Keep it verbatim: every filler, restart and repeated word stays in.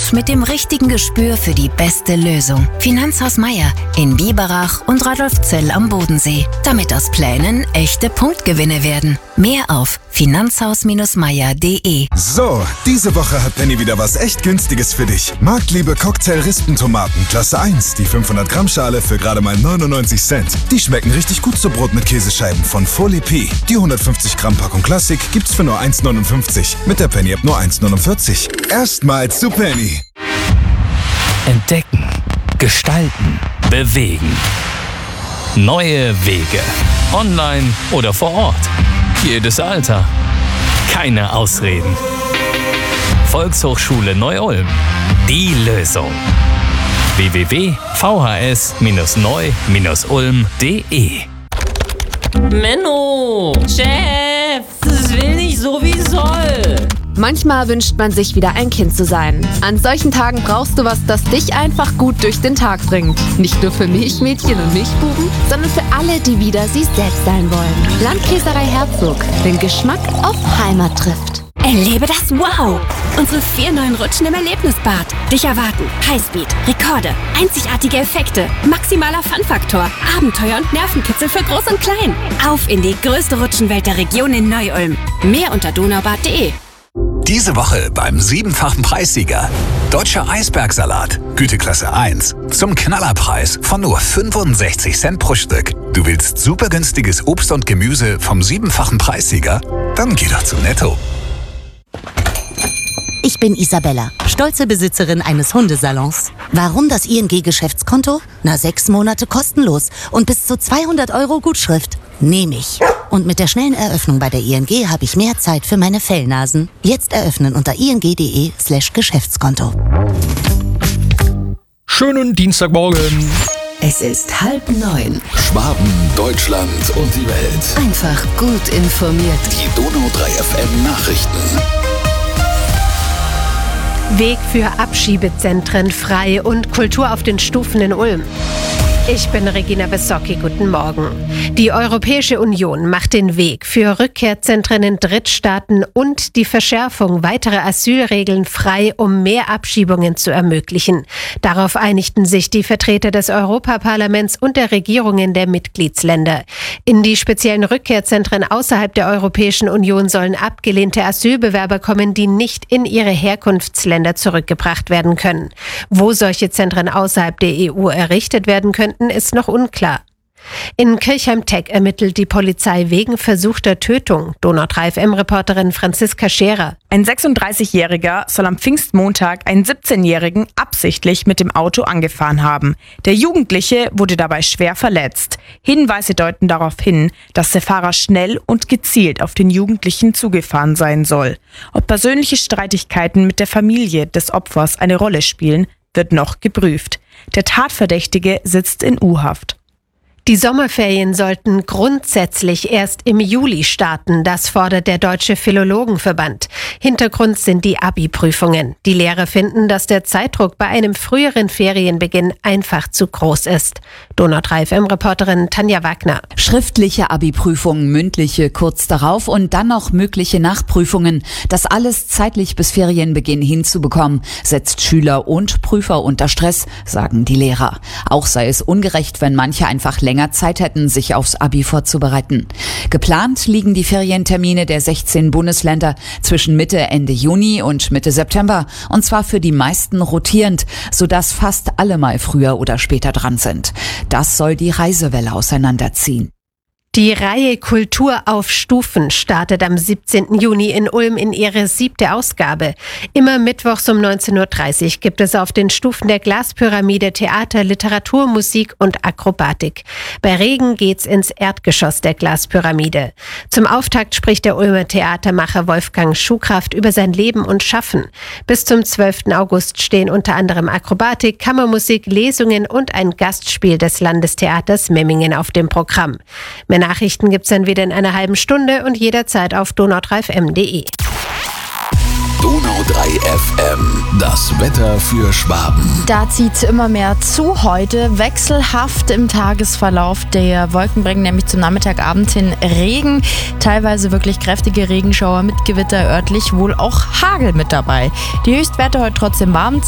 und mit dem richtigen Gespür für die beste Lösung. Finanzhaus Meier in Biberach und Radolfzell am Bodensee. Damit aus Plänen echte Punktgewinne werden. Mehr auf finanzhaus Meier punkt de. So, diese Woche hat Penny wieder was echt Günstiges für dich. Marktliebe Cocktail-Rispentomaten, Klasse eins, die fünfhundert Gramm Schale für gerade mal neunundneunzig Cent. Die schmecken richtig gut zu Brot mit Käsescheiben von Folie P. Die hundertfünfzig Gramm Packung Klassik gibt's für nur eins neunundfünfzig. Mit der Penny App nur eins neunundvierzig. Erstmals zu Penny. Entdecken, gestalten, bewegen. Neue Wege. Online oder vor Ort. Jedes Alter. Keine Ausreden. Volkshochschule Neu-Ulm. Die Lösung. w w w punkt v h s neu ulm punkt de. Menno, Chef, das will nicht so wie soll. Manchmal wünscht man sich wieder ein Kind zu sein. An solchen Tagen brauchst du was, das dich einfach gut durch den Tag bringt. Nicht nur für Milchmädchen und Milchbuben, sondern für alle, die wieder sie selbst sein wollen. Landkäserei Herzog, den Geschmack auf Heimat trifft. Erlebe das Wow! Unsere vier neuen Rutschen im Erlebnisbad. Dich erwarten Highspeed, Rekorde, einzigartige Effekte, maximaler Fun-Faktor, Abenteuer und Nervenkitzel für Groß und Klein. Auf in die größte Rutschenwelt der Region in Neu-Ulm. Mehr unter donaubad punkt de. Diese Woche beim siebenfachen Preissieger. Deutscher Eisbergsalat, Güteklasse eins. Zum Knallerpreis von nur fünfundsechzig Cent pro Stück. Du willst super günstiges Obst und Gemüse vom siebenfachen Preissieger? Dann geh doch zu Netto. Ich bin Isabella, stolze Besitzerin eines Hundesalons. Warum das I N G-Geschäftskonto? Na, sechs Monate kostenlos und bis zu zweihundert Euro Gutschrift. Nehme ich. Und mit der schnellen Eröffnung bei der I N G habe ich mehr Zeit für meine Fellnasen. Jetzt eröffnen unter ing.de slash Geschäftskonto. Schönen Dienstagmorgen. Es ist halb neun. Schwaben, Deutschland und die Welt. Einfach gut informiert. Die Donau drei F M Nachrichten. Weg für Abschiebezentren frei und Kultur auf den Stufen in Ulm. Ich bin Regina Besocki, guten Morgen. Die Europäische Union macht den Weg für Rückkehrzentren in Drittstaaten und die Verschärfung weiterer Asylregeln frei, um mehr Abschiebungen zu ermöglichen. Darauf einigten sich die Vertreter des Europaparlaments und der Regierungen der Mitgliedsländer. In die speziellen Rückkehrzentren außerhalb der Europäischen Union sollen abgelehnte Asylbewerber kommen, die nicht in ihre Herkunftsländer zurückgebracht werden können. Wo solche Zentren außerhalb der E U errichtet werden könnten, ist noch unklar. In Kirchheim-Teck ermittelt die Polizei wegen versuchter Tötung. Donau drei F M-Reporterin Franziska Scherer. Ein sechsunddreißigjähriger soll am Pfingstmontag einen siebzehnjährigen absichtlich mit dem Auto angefahren haben. Der Jugendliche wurde dabei schwer verletzt. Hinweise deuten darauf hin, dass der Fahrer schnell und gezielt auf den Jugendlichen zugefahren sein soll. Ob persönliche Streitigkeiten mit der Familie des Opfers eine Rolle spielen, wird noch geprüft. Der Tatverdächtige sitzt in U-Haft. Die Sommerferien sollten grundsätzlich erst im Juli starten, das fordert der Deutsche Philologenverband. Hintergrund sind die Abi-Prüfungen. Die Lehrer finden, dass der Zeitdruck bei einem früheren Ferienbeginn einfach zu groß ist. Donau drei F M-Reporterin Tanja Wagner. Schriftliche Abi-Prüfungen, mündliche kurz darauf und dann noch mögliche Nachprüfungen. Das alles zeitlich bis Ferienbeginn hinzubekommen, setzt Schüler und Prüfer unter Stress, sagen die Lehrer. Auch sei es ungerecht, wenn manche einfach länger Zeit hätten, sich aufs Abi vorzubereiten. Geplant liegen die Ferientermine der sechzehn Bundesländer zwischen Mitte, Ende Juni und Mitte September, und zwar für die meisten rotierend, sodass fast alle mal früher oder später dran sind. Das soll die Reisewelle auseinanderziehen. Die Reihe Kultur auf Stufen startet am siebzehnten Juni in Ulm in ihre siebte Ausgabe. Immer mittwochs um neunzehn Uhr dreißig gibt es auf den Stufen der Glaspyramide Theater, Literatur, Musik und Akrobatik. Bei Regen geht's ins Erdgeschoss der Glaspyramide. Zum Auftakt spricht der Ulmer Theatermacher Wolfgang Schuhkraft über sein Leben und Schaffen. Bis zum zwölften August stehen unter anderem Akrobatik, Kammermusik, Lesungen und ein Gastspiel des Landestheaters Memmingen auf dem Programm. Mehr Nachrichten gibt's dann wieder in einer halben Stunde und jederzeit auf donau drei F M punkt de. Donau drei F M, das Wetter für Schwaben. Da zieht immer mehr zu heute. Wechselhaft im Tagesverlauf. Der Wolken bringen nämlich zum Nachmittagabend hin Regen. Teilweise wirklich kräftige Regenschauer mit Gewitter, örtlich wohl auch Hagel mit dabei. Die Höchstwerte heute trotzdem warm.